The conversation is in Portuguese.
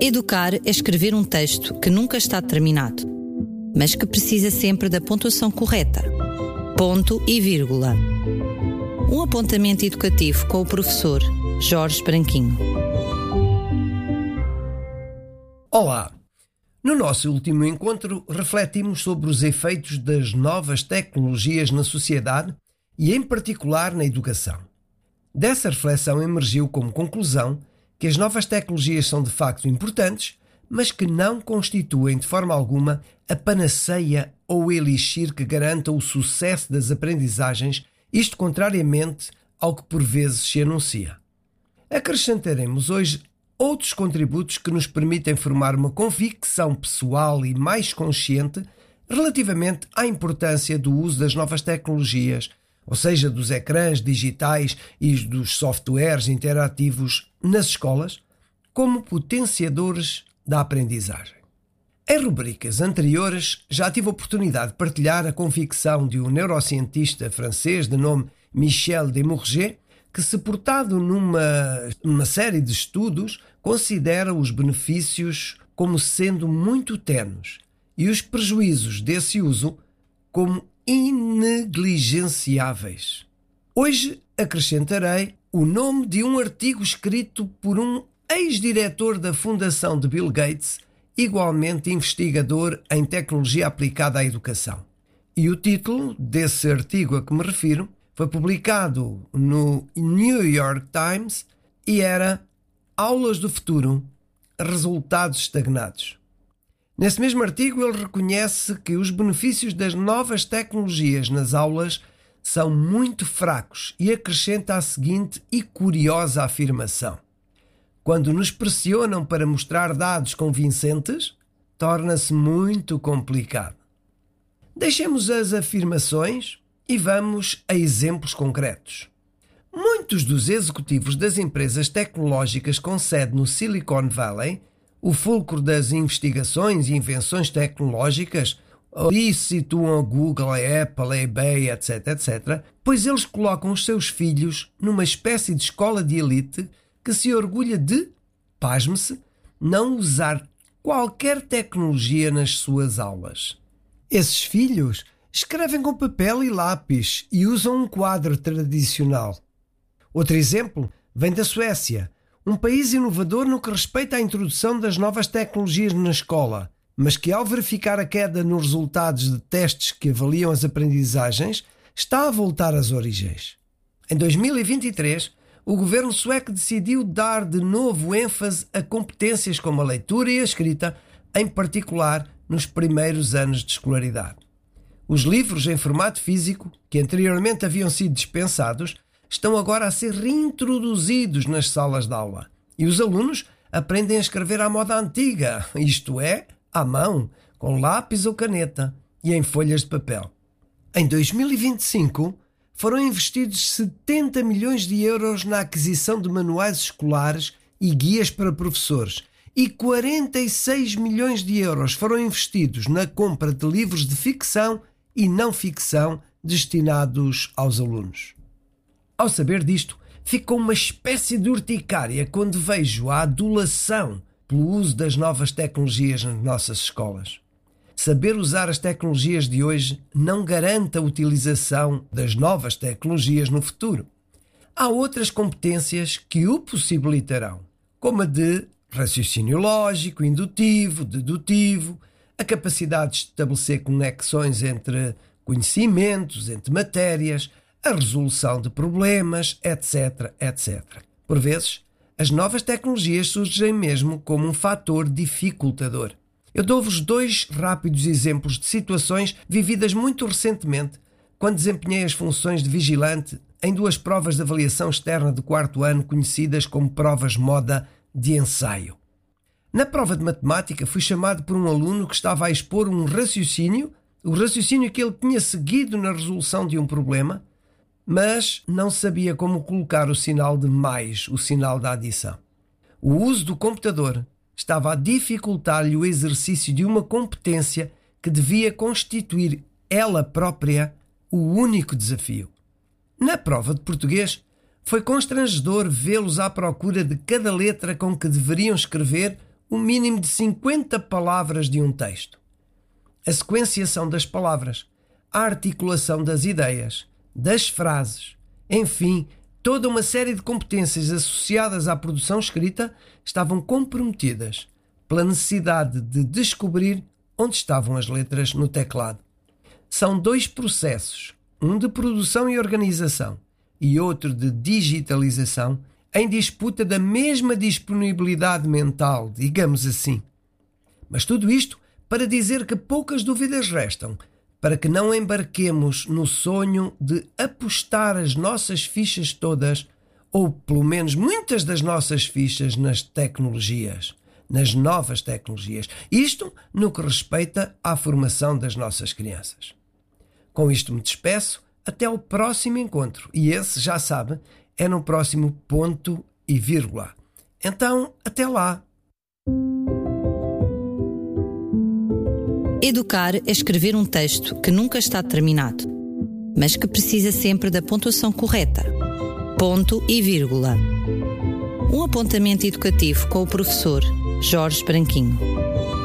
Educar é escrever um texto que nunca está terminado, mas que precisa sempre da pontuação correta. Ponto e vírgula. Um apontamento educativo com o professor Jorge Branquinho. Olá! No nosso último encontro, refletimos sobre os efeitos das novas tecnologias na sociedade e, em particular, na educação. Dessa reflexão emergiu como conclusão que as novas tecnologias são de facto importantes, mas que não constituem de forma alguma a panaceia ou o elixir que garanta o sucesso das aprendizagens, isto contrariamente ao que por vezes se anuncia. Acrescentaremos hoje outros contributos que nos permitem formar uma convicção pessoal e mais consciente relativamente à importância do uso das novas tecnologias, ou seja, dos ecrãs digitais e dos softwares interativos nas escolas, como potenciadores da aprendizagem. Em rubricas anteriores já tive a oportunidade de partilhar a convicção de um neurocientista francês de nome Michel Desmourget, que, se portado numa série de estudos, considera os benefícios como sendo muito tenues e os prejuízos desse uso como inegligenciáveis. Hoje acrescentarei o nome de um artigo escrito por um ex-diretor da Fundação de Bill Gates, igualmente investigador em tecnologia aplicada à educação. E o título desse artigo a que me refiro foi publicado no New York Times e era Aulas do Futuro, Resultados Estagnados. Nesse mesmo artigo ele reconhece que os benefícios das novas tecnologias nas aulas são muito fracos e acrescenta a seguinte e curiosa afirmação: quando nos pressionam para mostrar dados convincentes, torna-se muito complicado. Deixemos as afirmações e vamos a exemplos concretos. Muitos dos executivos das empresas tecnológicas com sede no Silicon Valley, o fulcro das investigações e invenções tecnológicas, ali situam a Google, a Apple, a eBay, etc., pois eles colocam os seus filhos numa espécie de escola de elite que se orgulha de, pasme-se, não usar qualquer tecnologia nas suas aulas. Esses filhos escrevem com papel e lápis e usam um quadro tradicional. Outro exemplo vem da Suécia, um país inovador no que respeita à introdução das novas tecnologias na escola, mas que, ao verificar a queda nos resultados de testes que avaliam as aprendizagens, está a voltar às origens. Em 2023, o governo sueco decidiu dar de novo ênfase a competências como a leitura e a escrita, em particular nos primeiros anos de escolaridade. Os livros em formato físico, que anteriormente haviam sido dispensados, estão agora a ser reintroduzidos nas salas de aula e os alunos aprendem a escrever à moda antiga, isto é, à mão, com lápis ou caneta e em folhas de papel. Em 2025, foram investidos 70 milhões de euros na aquisição de manuais escolares e guias para professores e 46 milhões de euros foram investidos na compra de livros de ficção e não ficção destinados aos alunos. Ao saber disto, fico uma espécie de urticária quando vejo a adulação pelo uso das novas tecnologias nas nossas escolas. Saber usar as tecnologias de hoje não garante a utilização das novas tecnologias no futuro. Há outras competências que o possibilitarão, como a de raciocínio lógico, indutivo, dedutivo, a capacidade de estabelecer conexões entre conhecimentos, entre matérias, a resolução de problemas, etc., etc. Por vezes, as novas tecnologias surgem mesmo como um fator dificultador. Eu dou-vos 2 rápidos exemplos de situações vividas muito recentemente, quando desempenhei as funções de vigilante em 2 provas de avaliação externa do 4º ano, conhecidas como provas moda de ensaio. Na prova de matemática, fui chamado por um aluno que estava a expor um raciocínio, o raciocínio que ele tinha seguido na resolução de um problema, mas não sabia como colocar o sinal de mais, o sinal da adição. O uso do computador estava a dificultar-lhe o exercício de uma competência que devia constituir ela própria o único desafio. Na prova de português, foi constrangedor vê-los à procura de cada letra com que deveriam escrever o mínimo de 50 palavras de um texto. A sequenciação das palavras, a articulação das ideias, das frases, enfim, toda uma série de competências associadas à produção escrita estavam comprometidas pela necessidade de descobrir onde estavam as letras no teclado. São dois processos, um de produção e organização e outro de digitalização, em disputa da mesma disponibilidade mental, digamos assim. Mas tudo isto para dizer que poucas dúvidas restam para que não embarquemos no sonho de apostar as nossas fichas todas, ou pelo menos muitas das nossas fichas, nas tecnologias, nas novas tecnologias. Isto no que respeita à formação das nossas crianças. Com isto me despeço, até ao próximo encontro. E esse, já sabe, é no próximo ponto e vírgula. Então, até lá! Educar é escrever um texto que nunca está terminado, mas que precisa sempre da pontuação correta. Ponto e vírgula. Um apontamento educativo com o professor Jorge Branquinho.